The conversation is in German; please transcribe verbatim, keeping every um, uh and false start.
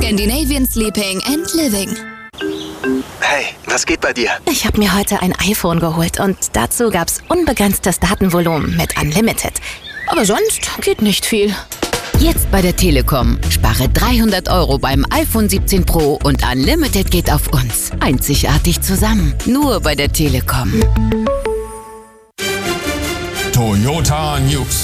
Scandinavian Sleeping and Living. Hey, was geht bei dir? Ich habe mir heute ein iPhone geholt und dazu gab's unbegrenztes Datenvolumen mit Unlimited. Aber sonst geht nicht viel. Jetzt bei der Telekom. Spare dreihundert Euro beim iPhone siebzehn Pro und Unlimited geht auf uns. Einzigartig zusammen. Nur bei der Telekom. Toyota News.